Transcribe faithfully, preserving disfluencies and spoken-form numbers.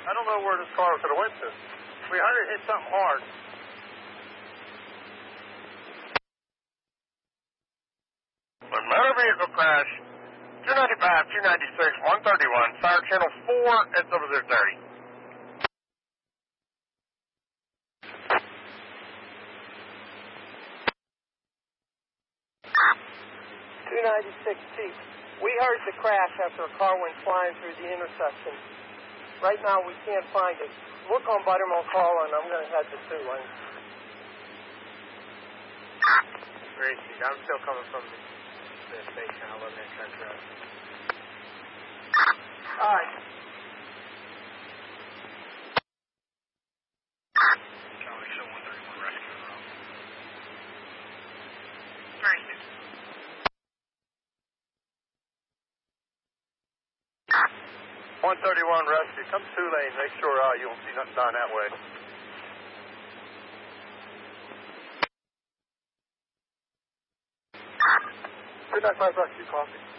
I don't know where this car could have went to. We heard it hit something hard. Motor vehicle crash, two ninety-five, two ninety-six, one thirty-one, Fire Channel four at zero zero thirty. two ninety-six Chief. We heard the crash after a car went flying through the intersection. Right now we can't find it. Look on Buttermilk Hall and I'm going to head to two lane. Great, Chief. I'm still coming from the, the station. I'll let that catch up. All right. Charlie, show one thirty-one rescue room. Thank you. one thirty-one rescue, come two lane, make sure uh, you don't see nothing down that way. two ninety-five rescue, coffee.